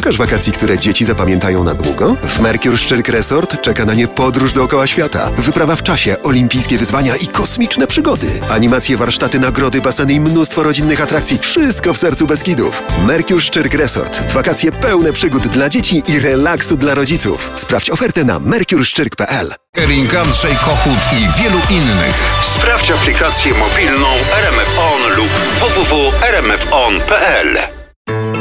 Szukasz wakacji, które dzieci zapamiętają na długo? W Mercure Szczyrk Resort czeka na nie podróż dookoła świata, wyprawa w czasie, olimpijskie wyzwania i kosmiczne przygody. Animacje, warsztaty, nagrody, baseny i mnóstwo rodzinnych atrakcji. Wszystko w sercu Beskidów. Mercure Szczyrk Resort. Wakacje pełne przygód dla dzieci i relaksu dla rodziców. Sprawdź ofertę na mercureszczyrk.pl. Catering Andrzej Kochut i wielu innych. Sprawdź aplikację mobilną RMF On lub www.rmfon.pl.